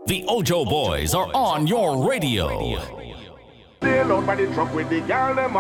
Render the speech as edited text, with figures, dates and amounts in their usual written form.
The Ojo Boys are on your radio. Sail out by the truck with the gal them